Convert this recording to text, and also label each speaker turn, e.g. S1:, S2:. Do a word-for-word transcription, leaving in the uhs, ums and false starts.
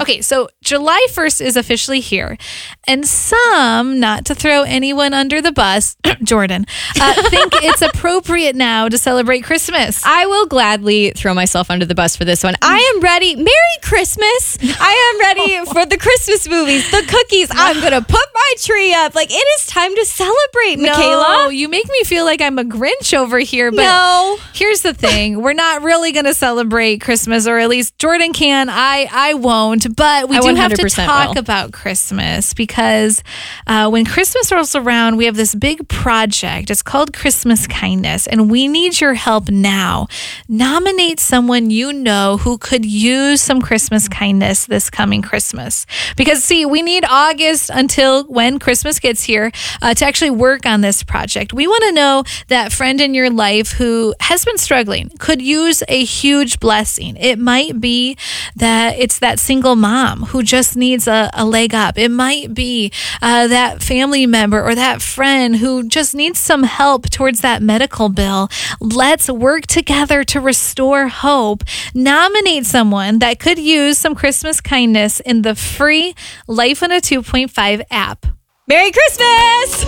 S1: Okay, so July first is officially here, and some, not to throw anyone under the bus, Jordan, uh, think it's appropriate now to celebrate Christmas.
S2: I will gladly throw myself under the bus for this one. I am ready. Merry Christmas. I am ready for the Christmas movies, the cookies. I'm going to put my tree up. Like, it is time to celebrate, Michaela.
S1: No, you make me feel like I'm a Grinch over here, but
S2: No.
S1: here's the thing. We're not really going to celebrate Christmas, or at least Jordan can. I, I won't. But we
S2: I
S1: do have to
S2: one hundred percent
S1: talk
S2: will.
S1: about Christmas because uh, when Christmas rolls around, we have this big project. It's called Christmas Kindness, and we need your help now. Nominate someone you know who could use some Christmas kindness this coming Christmas. Because, see, we need August until when Christmas gets here uh, to actually work on this project. We want to know that friend in your life who has been struggling, could use a huge blessing. It might be that it's that single mom who just needs a, a leg up. It might be uh, that family member or that friend who just needs some help towards that medical bill. Let's work together to restore hope. Nominate someone that could use some Christmas kindness in the free Life on a two point five app.
S2: Merry Christmas.